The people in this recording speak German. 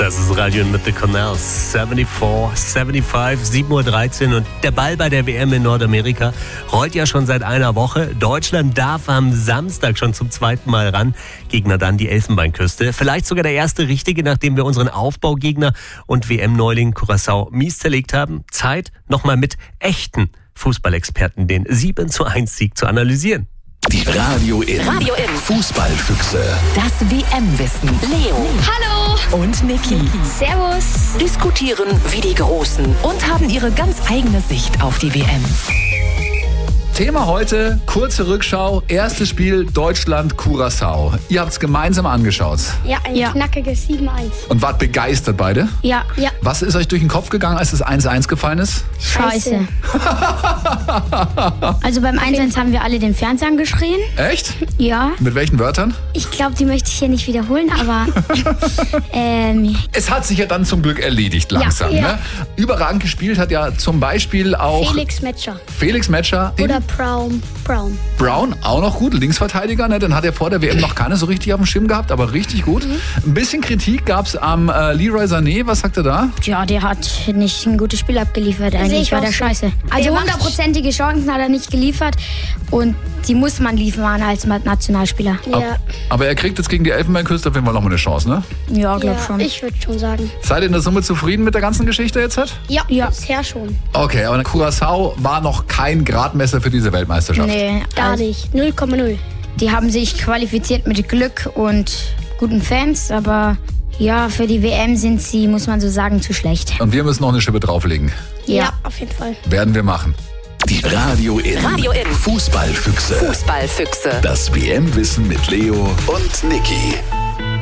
Das ist Radio mit The Canals. 74, 75, 7.13 Uhr. Und der Ball bei der WM in Nordamerika rollt ja schon seit einer Woche. Deutschland darf am Samstag schon zum zweiten Mal ran. Gegner dann die Elfenbeinküste. Vielleicht sogar der erste richtige, nachdem wir unseren Aufbaugegner und WM-Neuling Curaçao mies zerlegt haben. Zeit, nochmal mit echten Fußballexperten den 7:1 zu analysieren. Die Radio in Fußballfüchse. Das WM-Wissen. Leo. Hallo. Und Niki. Servus. Diskutieren wie die Großen und haben ihre ganz eigene Sicht auf die WM. Thema heute, kurze Rückschau, erstes Spiel Deutschland-Curaçao. Ihr habt es gemeinsam angeschaut Ja, ein knackiges 7:1. und wart begeistert beide. Ja. Was ist euch durch den Kopf gegangen, als das 1:1 gefallen ist? Scheiße. Also beim 1:1 haben wir alle den Fernseher angeschrien. Echt? Ja. Mit welchen Wörtern? Ich glaube, die möchte ich hier nicht wiederholen, aber Es hat sich ja dann zum Glück erledigt langsam. Ja. Ne? Überragend gespielt hat ja zum Beispiel auch Felix Metscher. Den Oder Brown. Brown, auch noch gut, Linksverteidiger. Ne? Den hat er vor der WM noch keiner so richtig auf dem Schirm gehabt, aber richtig gut. Ein bisschen Kritik gab es am Leroy Sané. Was sagt er da? ja, der hat nicht ein gutes Spiel abgeliefert. Sehe Eigentlich ich war auch der so. scheiße. Der Also macht- 100%ige Chancen hat er nicht geliefert und die muss man liefern als Nationalspieler. Ja, Aber er kriegt jetzt gegen die Elfenbeinküste auf jeden Fall noch mal eine Chance, ne? Ja, glaub schon. ich würde schon sagen. Seid ihr in der Summe zufrieden mit der ganzen Geschichte jetzt? Ja, bisher schon. Okay, aber Curaçao war noch kein Gradmesser für diese Weltmeisterschaft. Nee, Gar also, nicht. 0,0. die haben sich qualifiziert mit Glück und guten Fans, aber ja, für die WM sind sie, muss man so sagen, zu schlecht. Und wir müssen noch eine Schippe drauflegen. Ja, auf jeden Fall. Werden wir machen. Die Radio in Radio in Fußballfüchse. Fußballfüchse. Das WM-Wissen mit Leo und Niki.